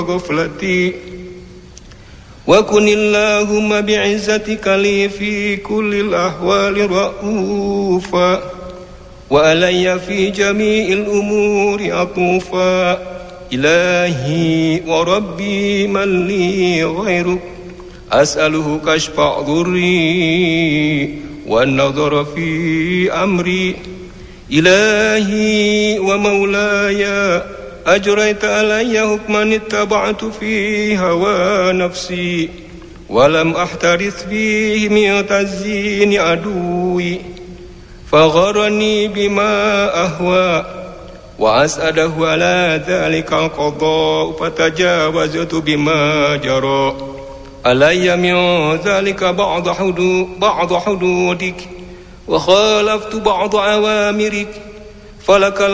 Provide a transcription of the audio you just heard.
غفلتي وكن اللهم بعزتك لي في كل الأحوال رؤوفا وعلي في جميع الأمور عطوفا إلهي وربي من لي غيرك أسأله كشف ضري والنظر في أمري إلهي ومولاي أجريت علي حكما اتبعت فيه هوى نفسي ولم أحترث فيه من تزيين عدوي فغرني بما أهوى وأسأله على ذلك القضاء فتجاوزت بما جرى علي من ذلك بعض حدودك وخالفت بعض أوامرك فلك